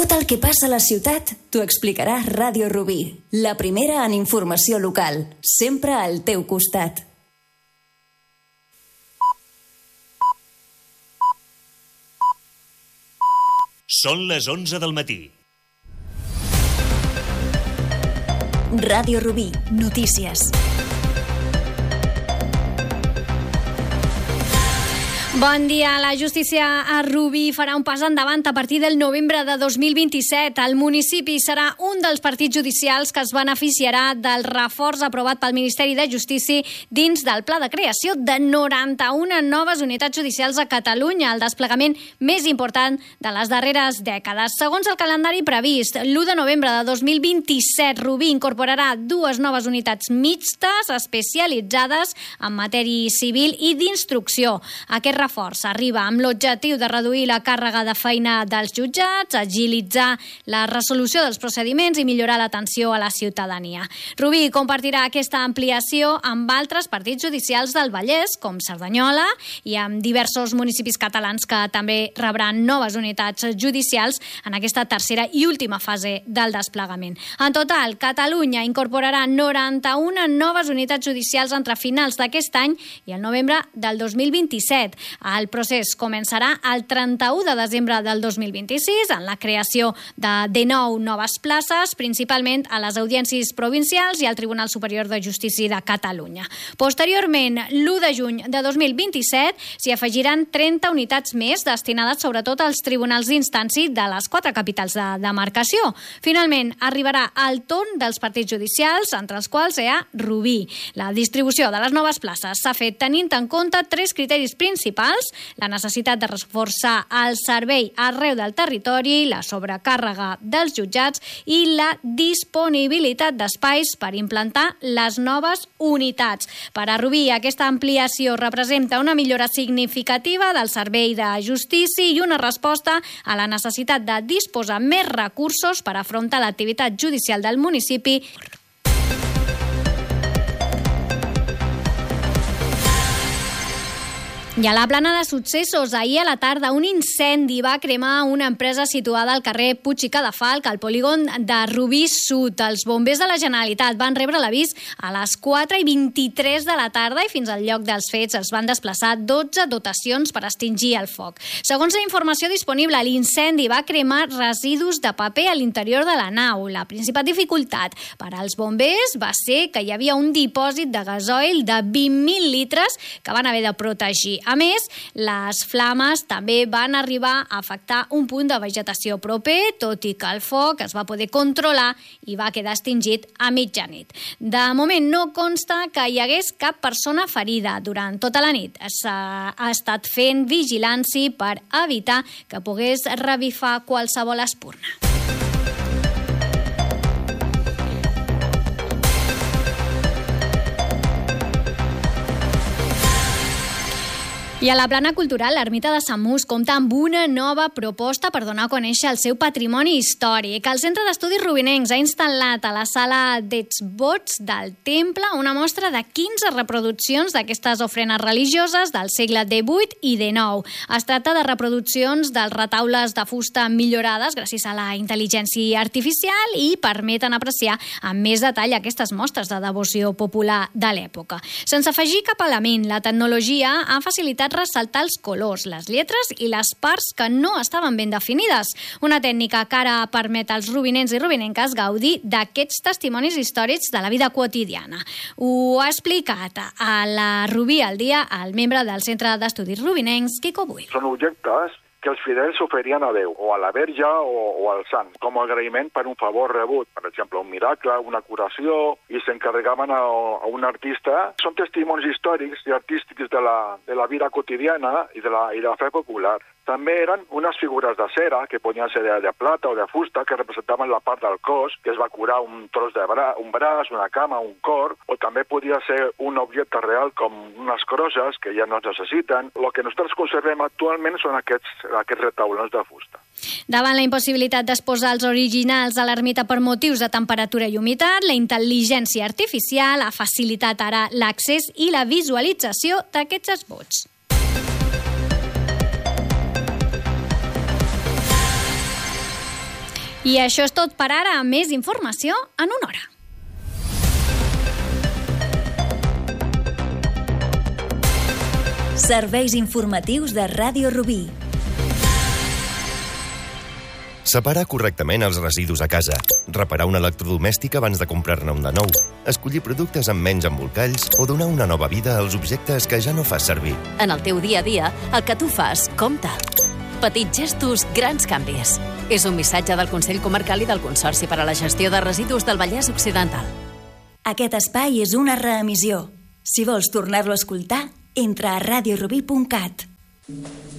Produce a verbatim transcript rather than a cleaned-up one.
Tot el que passa a la ciutat t'ho explicarà Ràdio Rubí, la primera en informació local, sempre al teu costat. Són les onze del matí. Ràdio Rubí, notícies. Bon dia. La justícia a Rubí farà un pas endavant a partir del novembre de dos mil vint-i-set. El municipi serà un dels partits judicials que es beneficiarà del reforç aprovat pel Ministeri de Justícia dins del pla de creació de noranta-una noves unitats judicials a Catalunya, el desplegament més important de les darreres dècades. Segons el calendari previst, l'u de novembre de dos mil vint-i-set, Rubí incorporarà dues noves unitats mixtes especialitzades en matèria civil i d'instrucció. Aquest reforç arriba amb l'objectiu de reduir la càrrega de feina dels jutjats, agilitzar la resolució dels procediments i millorar l'atenció a la ciutadania. Rubí compartirà aquesta ampliació amb altres partits judicials del Vallès, com Cerdanyola, i amb diversos municipis catalans que també rebran noves unitats judicials en aquesta tercera i última fase del desplegament. En total, Catalunya incorporarà noranta-una noves unitats judicials entre finals d'aquest any i el novembre del dos mil vint-i-set. El procés començarà el trenta-u de desembre del dos mil vint-i-sis en la creació de dinou noves places, principalment a les audiències provincials i al Tribunal Superior de Justícia de Catalunya. Posteriorment, l'u de juny de dos mil vint-i-set, s'hi afegiran trenta unitats més destinades sobretot als tribunals d'instància de les quatre capitals de demarcació. Finalment, arribarà el torn dels partits judicials, entre els quals hi ha Rubí. La distribució de les noves places s'ha fet tenint en compte tres criteris principals: la necessitat de reforçar el servei arreu del territori, la sobrecàrrega dels jutjats i la disponibilitat d'espais per implantar les noves unitats. Per a Rubí, aquesta ampliació representa una millora significativa del servei de justícia i una resposta a la necessitat de disposar més recursos per afrontar l'activitat judicial del municipi. I a la plana de successos, ahir a la tarda, un incendi va cremar una empresa situada al carrer Puig i Cadafalc, al polígon de Rubí Sud. Els bombers de la Generalitat van rebre l'avís a les quatre i vint-i-tres de la tarda i fins al lloc dels fets es van desplaçar dotze dotacions per extingir el foc. Segons la informació disponible, l'incendi va cremar residus de paper a l'interior de la nau. La principal dificultat per als bombers va ser que hi havia un dipòsit de gasoil de vint mil litres que van haver de protegir. A més, les flames també van arribar a afectar un punt de vegetació proper, tot i que el foc es va poder controlar i va quedar extingit a mitjanit. De moment no consta que hi hagués cap persona ferida. Durant tota la nit s'ha estat fent vigilància per evitar que pogués revifar qualsevol espurna. I a la plana cultural, l'Ermita de Sant Mus compta amb una nova proposta per donar a conèixer el seu patrimoni històric. El Centre d'Estudis Rubinencs ha instal·lat a la sala d'exvots del temple una mostra de quinze reproduccions d'aquestes ofrenes religioses del segle divuit i dinou. Es tracta de reproduccions dels retaules de fusta millorades gràcies a la intel·ligència artificial i permeten apreciar amb més detall aquestes mostres de devoció popular de l'època. Sense afegir cap element, la tecnologia ha facilitat ressaltar els colors, les lletres i les parts que no estaven ben definides. Una tècnica que ara permet als rubinencs i rubinenques gaudir d'aquests testimonis històrics de la vida quotidiana. Ho ha explicat a la Rubí al dia el membre del Centre d'Estudis Rubinencs, Quico Buil. Són objectes que els fidels oferien a Déu, o a la Verge o, o al Sant, com a agraïment per un favor rebut, per exemple, un miracle, una curació, i s'encarregaven a, a un artista. Són testimonis històrics i artístics de la, de la vida quotidiana i de la, i de la fe popular. També eren unes figures de cera, que podien ser de, de plata o de fusta, que representaven la part del cos, que es va curar un tros de bra, un braç, una cama, un cor, o també podia ser un objecte real com unes crosses que ja no es necessiten. El que nosaltres conservem actualment són aquests, aquests retaulons de fusta. Davant la impossibilitat d'exposar els originals a l'ermita per motius de temperatura i humitat, la intel·ligència artificial ha facilitat ara l'accés i la visualització d'aquests esbots. I això és tot per ara. Més informació en una hora. Serveis informatius de Ràdio Rubí. Separar correctament els residus a casa, reparar un electrodomèstic abans de comprar-ne un de nou, escollir productes amb menys embolcalls o donar una nova vida als objectes que ja no fas servir. En el teu dia a dia, el que tu fas compta. Petits gestos, grans canvis. És un missatge del Consell Comarcal i del Consorci per a la Gestió de Residus del Vallès Occidental. Aquest espai és una reemissió. Si vols tornar-lo a escoltar, entra a radiorubí punt cat.